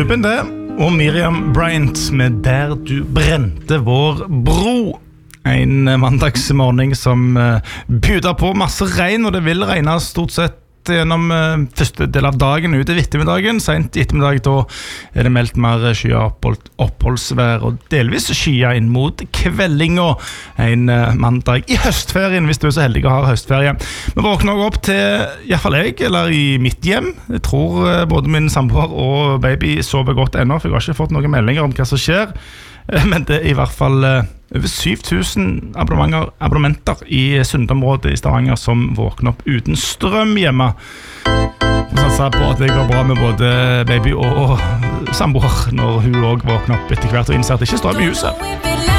Ruben det, og Miriam Bryant med Der du brente vår bro. En mandagsmorgen som bjuder på masse regn, og det vil regne stort sett gjennom første del av dagen ut i ettermiddagen. Sent i ettermiddag da det meldt mer skya oppholdsvær og delvis skya inn mot kveldinga en mandag i høstferien, hvis du så heldig å ha høstferie. Vi våkner også opp til, i hvert fall jeg, eller i mitt hjem. Jeg tror både min samboer og baby sover godt ennå, for jeg har ikke fått noen meldinger om hva som skjer. Men det er i hvert fall over 7000 abonnementer i Sundområdet i Stavanger som våkner opp uten strøm hjemme. Og satser på at det går bra med både baby og samboer når hun også våkner opp etter hvert og innser at det ikke er strøm i huset.